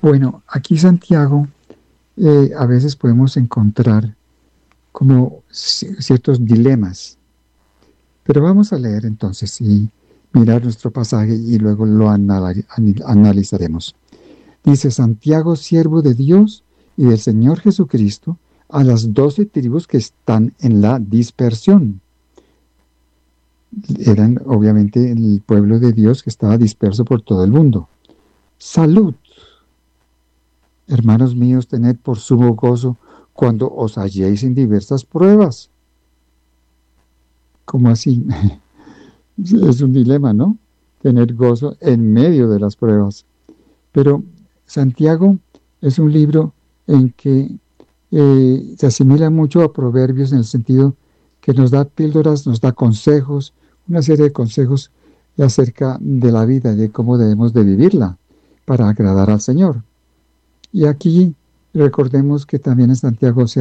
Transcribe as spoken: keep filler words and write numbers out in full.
Bueno, aquí Santiago eh, a veces podemos encontrar como ci- ciertos dilemas, pero vamos a leer entonces y mirar nuestro pasaje y luego lo anala- ani- analizaremos. Dice Santiago, siervo de Dios y del Señor Jesucristo, a las doce tribus que están en la dispersión. Eran obviamente el pueblo de Dios que estaba disperso por todo el mundo. Salud, hermanos míos, tened por sumo gozo cuando os halléis en diversas pruebas. ¿Cómo así? Es un dilema, ¿no? Tener gozo en medio de las pruebas. Pero Santiago es un libro en que eh, se asimila mucho a Proverbios en el sentido que nos da píldoras, nos da consejos, una serie de consejos acerca de la vida, de cómo debemos de vivirla para agradar al Señor. Y aquí recordemos que también en Santiago se